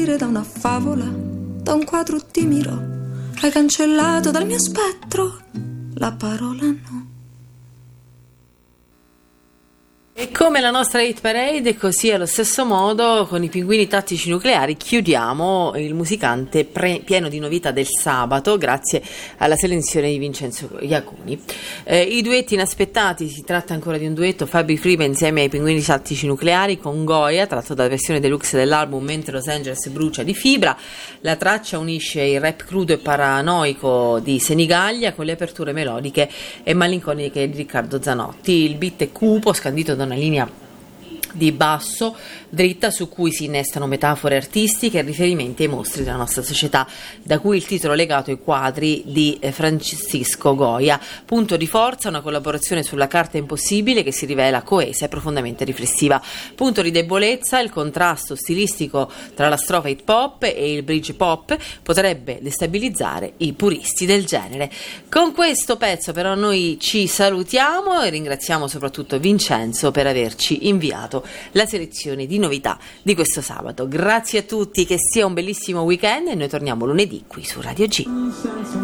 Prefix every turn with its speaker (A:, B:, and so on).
A: sparire da una favola, da un quadro ti miro. Hai cancellato dal mio spettro la parola no.
B: E come la nostra hit parade, così allo stesso modo con i Pinguini Tattici Nucleari chiudiamo il musicante pieno di novità del sabato grazie alla selezione di Vincenzo Iaconi. I duetti inaspettati, si tratta ancora di un duetto Fabi Friba insieme ai Pinguini Tattici Nucleari con Goya, tratto dalla versione deluxe dell'album Mentre Los Angeles brucia di Fibra. La traccia unisce il rap crudo e paranoico di Senigallia con le aperture melodiche e malinconiche di Riccardo Zanotti. Il beat è cupo, scandito da una linea di basso dritta su cui si innestano metafore artistiche e riferimenti ai mostri della nostra società, da cui il titolo legato ai quadri di Francisco Goya. Punto di forza, una collaborazione sulla carta impossibile che si rivela coesa e profondamente riflessiva. Punto di debolezza, il contrasto stilistico tra la strofa hip hop e il bridge pop potrebbe destabilizzare i puristi del genere. Con questo pezzo però noi ci salutiamo e ringraziamo soprattutto Vincenzo per averci inviato la selezione di novità di questo sabato. Grazie a tutti, che sia un bellissimo weekend e noi torniamo lunedì qui su Radio G.